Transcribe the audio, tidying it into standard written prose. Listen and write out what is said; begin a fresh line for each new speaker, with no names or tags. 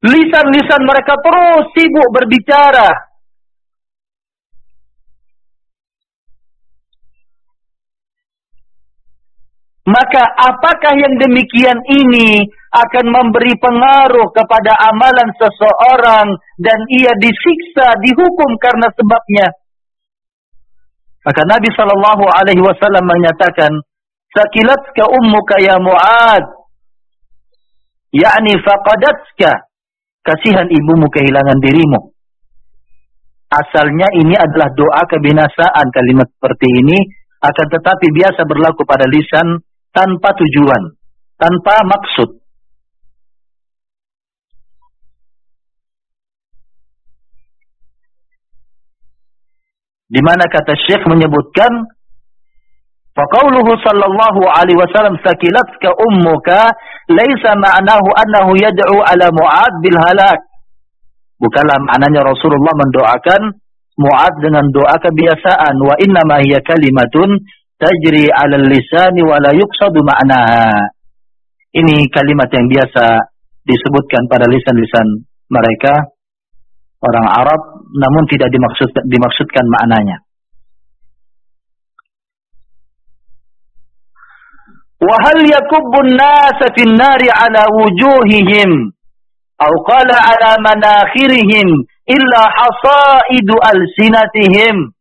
Lisan-lisan mereka terus sibuk berbicara. Maka apakah yang demikian ini akan memberi pengaruh kepada amalan seseorang dan ia disiksa, dihukum karena sebabnya? Maka Nabi SAW menyatakan, "Sakilatka ummuka ya Mu'ad." Yakni faqadatka. Kasihan ibumu kehilangan dirimu. Asalnya ini adalah doa kebinasaan. Kalimat seperti ini akan tetapi biasa berlaku pada lisan tanpa tujuan, tanpa maksud. Di mana kata Syekh menyebutkan, faqauluhu sallallahu alaihi wasallam sakilatka ummuka laisa ma'nahu annahu yad'u ala Mu'ad bil halak. Bukanlah maknanya Rasulullah mendoakan Mu'ad dengan doa kebiasaan. Wa inna ma hiya kalimatun tajri 'ala al-lisani wa la yuqsadu ma'naha. Ini kalimat yang biasa disebutkan pada lisan-lisan mereka orang Arab, namun tidak dimaksudkan maknanya. Wa hal yakubbu an-nasa fi an-nari 'ala wujuhihim aw qala 'ala manakhirihim illa hasaidu alsinatihim.